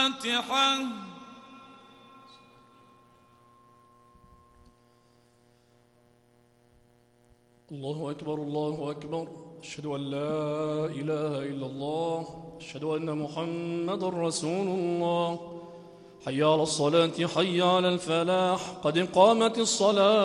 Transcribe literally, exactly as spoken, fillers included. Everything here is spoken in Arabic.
الفاتحة. الله أكبر الله أكبر، أشهد أن لا إله إلا الله، أشهد أن محمد رسول الله. حي على الصلاة، حي على الفلاح، قد قامت الصلاة.